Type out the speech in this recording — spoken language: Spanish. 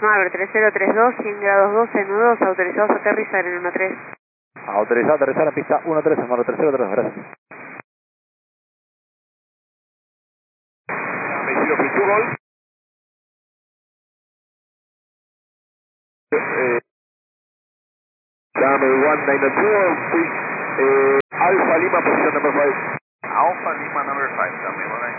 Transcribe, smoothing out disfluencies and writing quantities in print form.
Maverick 3032, 100 grados 12, nudos, autorizados a aterrizar en 13. Autorizado a aterrizar en pista 13, Maverick 3032, gracias. Mesido Pitugol. Dame 192, Alpha Lima, posición number 5. Alpha Lima number 5, dame 192.